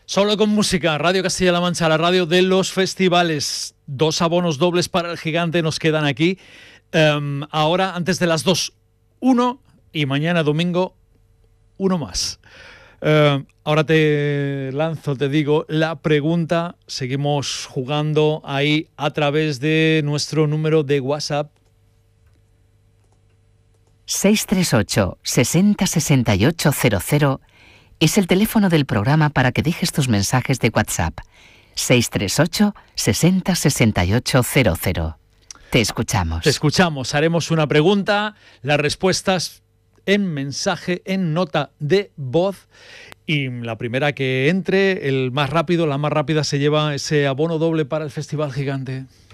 Solo con música, Radio Castilla-La Mancha, la radio de los festivales. 2 abonos dobles para el Gigante nos quedan aquí. Ahora, antes de las 2, 1 y mañana domingo, 1 más. Ahora te digo la pregunta. Seguimos jugando ahí a través de nuestro número de WhatsApp. 638 60 68 00 es el teléfono del programa para que dejes tus mensajes de WhatsApp. 638 60 68 00. Te escuchamos. Te escuchamos. Haremos una pregunta. Las respuestas en mensaje, en nota de voz. Y la primera que entre, la más rápida se lleva ese abono doble para el Festival Gigante.